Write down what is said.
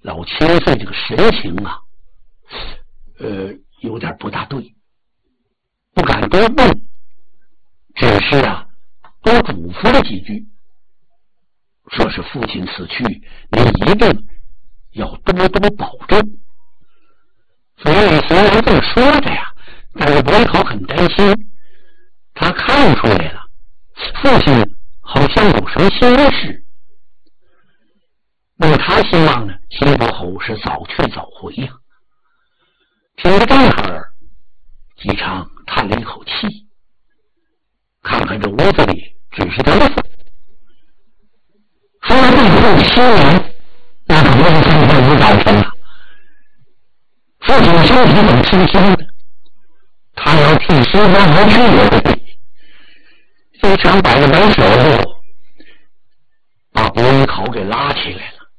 老千岁这个神情啊，有点不大对，不敢多问，只是啊，多嘱咐了几句，说是父亲死去，你一定要多多保重。所以虽然这么说着呀，但是伯考很担心，他看出来了，父亲好像有什么心事。那么他希望呢，新伯侯是早去早回呀。听到这儿，姬昌叹了一口气，看看这屋子里只是灯火，说了这后7年，那可不是今天无早晨了。父亲的身体很轻松的，他要替新伯侯去也不对。姬昌摆着门手，把伯考给拉起来了。